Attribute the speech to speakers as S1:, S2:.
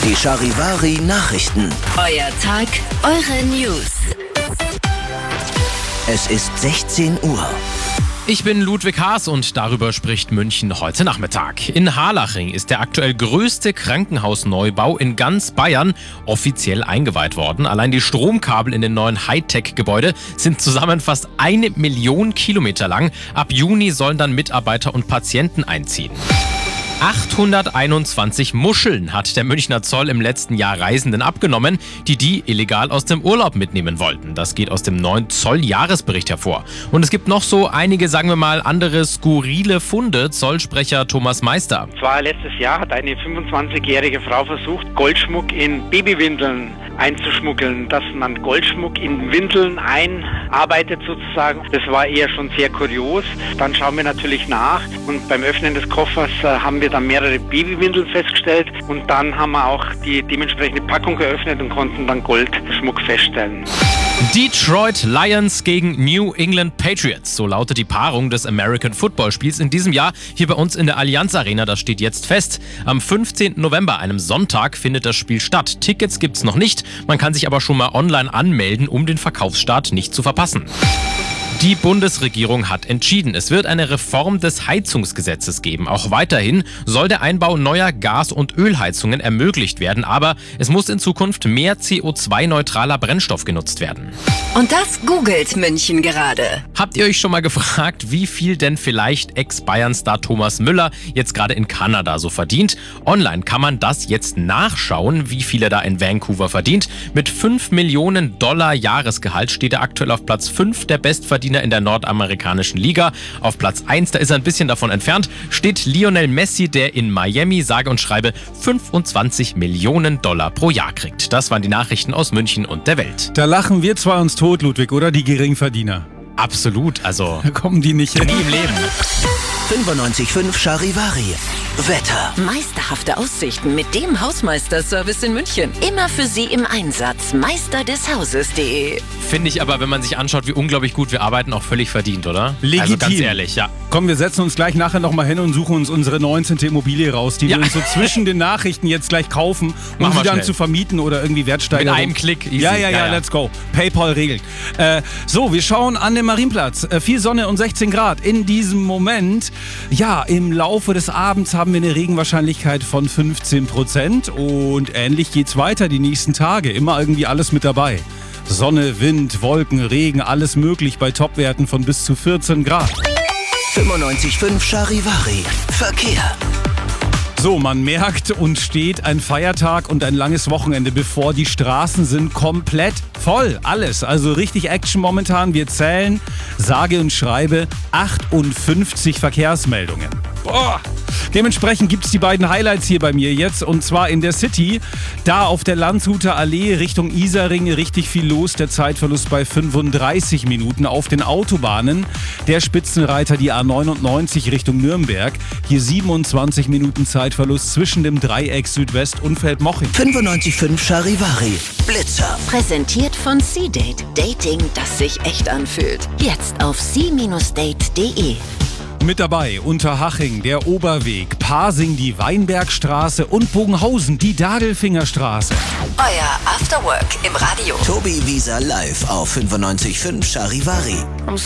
S1: Die Charivari Nachrichten.
S2: Euer Tag, eure News.
S1: Es ist 16 Uhr.
S3: Ich bin Ludwig Haas und darüber spricht München heute Nachmittag. In Harlaching ist der aktuell größte Krankenhausneubau in ganz Bayern offiziell eingeweiht worden. Allein die Stromkabel in den neuen Hightech-Gebäude sind zusammen fast 1 Million Kilometer lang. Ab Juni sollen dann Mitarbeiter und Patienten einziehen. 821 Muscheln hat der Münchner Zoll im letzten Jahr Reisenden abgenommen, die illegal aus dem Urlaub mitnehmen wollten. Das geht aus dem neuen Zoll-Jahresbericht hervor. Und es gibt noch so einige, sagen wir mal, andere skurrile Funde. Zollsprecher Thomas Meister.
S4: Zwar letztes Jahr hat eine 25-jährige Frau versucht, Goldschmuck in Babywindeln einzuschmuggeln, dass man Goldschmuck in Windeln einarbeitet sozusagen. Das war eher schon sehr kurios. Dann schauen wir natürlich nach und beim Öffnen des Koffers haben wir dann mehrere Babywindeln festgestellt und dann haben wir auch die dementsprechende Packung geöffnet und konnten dann Goldschmuck feststellen.
S3: Detroit Lions gegen New England Patriots. So lautet die Paarung des American Football Spiels in diesem Jahr hier bei uns in der Allianz Arena. Das steht jetzt fest. Am 15. November, einem Sonntag, findet das Spiel statt. Tickets gibt's noch nicht. Man kann sich aber schon mal online anmelden, um den Verkaufsstart nicht zu verpassen. Die Bundesregierung hat entschieden, es wird eine Reform des Heizungsgesetzes geben. Auch weiterhin soll der Einbau neuer Gas- und Ölheizungen ermöglicht werden, aber es muss in Zukunft mehr CO2-neutraler Brennstoff genutzt werden.
S2: Und das googelt München gerade.
S3: Habt ihr euch schon mal gefragt, wie viel denn vielleicht Ex-Bayern-Star Thomas Müller jetzt gerade in Kanada so verdient? Online kann man das jetzt nachschauen, wie viel er da in Vancouver verdient. Mit $5 Millionen Jahresgehalt steht er aktuell auf Platz 5 der Bestverdiener in der nordamerikanischen Liga. Auf Platz 1, da ist er ein bisschen davon entfernt, steht Lionel Messi, der in Miami sage und schreibe $25 Millionen pro Jahr kriegt. Das waren die Nachrichten aus München und der Welt.
S5: Da lachen wir zwar uns tot, Ludwig, oder? Die Geringverdiener.
S3: Absolut, also
S5: Da kommen die nicht hin.
S3: nie im Leben.
S1: 95.5 Charivari. Wetter.
S2: Meisterhafte Aussichten mit dem Hausmeisterservice in München. Immer für Sie im Einsatz. Meisterdeshauses.de.
S3: Finde ich aber, wenn man sich anschaut, wie unglaublich gut wir arbeiten, auch völlig verdient, oder?
S5: Legitim.
S3: Also ganz ehrlich, ja.
S5: Komm, wir setzen uns gleich nachher nochmal hin und suchen uns unsere 19. Immobilie raus, die wir uns so zwischen den Nachrichten jetzt gleich kaufen, um
S3: Machen
S5: sie
S3: wir
S5: dann
S3: schnell.
S5: zu vermieten oder irgendwie Wertsteigerung.
S3: Mit einem Klick, easy.
S5: Ja, let's go. PayPal regelt. So, wir schauen an den Marienplatz. Viel Sonne und 16 Grad in diesem Moment. Ja, im Laufe des Abends haben wir eine Regenwahrscheinlichkeit von 15% und ähnlich geht's weiter die nächsten Tage. Immer irgendwie alles mit dabei. Sonne, Wind, Wolken, Regen, alles möglich bei Topwerten von bis zu 14 Grad.
S1: 95.5 Charivari. Verkehr.
S5: So, man merkt und steht ein Feiertag und ein langes Wochenende bevor. Die Straßen sind komplett voll. Alles. Also richtig Action momentan. Wir zählen, sage und schreibe, 58 Verkehrsmeldungen. Boah. Dementsprechend gibt es die beiden Highlights hier bei mir jetzt. Und zwar in der City. Da auf der Landshuter Allee Richtung Isarring richtig viel los. Der Zeitverlust bei 35 Minuten. Auf den Autobahnen der Spitzenreiter die A99 Richtung Nürnberg. Hier 27 Minuten Zeitverlust zwischen dem Dreieck Südwest und Feldmoching.
S1: 95.5 Charivari. Blitzer.
S2: Präsentiert von C-Date. Dating, das sich echt anfühlt. Jetzt auf c-date.de.
S5: Mit dabei Unterhaching, der Oberweg, Pasing, die Weinbergstraße und Bogenhausen, die Dadelfingerstraße.
S2: Euer Afterwork im Radio.
S1: Tobi Wieser live auf 95.5 Charivari.